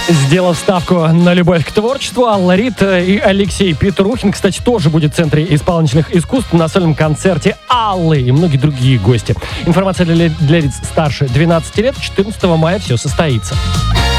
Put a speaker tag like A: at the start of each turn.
A: Сделав ставку на любовь к творчеству, Алла Рид и Алексей Петрухин, кстати, тоже будет в Центре исполнительных искусств на сольном концерте Аллы и многие другие гости. Информация для лиц старше 12 лет. 14 мая все состоится.